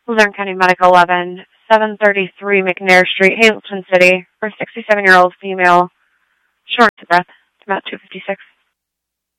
Luzerne County Medical 11, 733 McNair Street, Hazleton City, for a 67-year-old female, short of breath, about 2:56.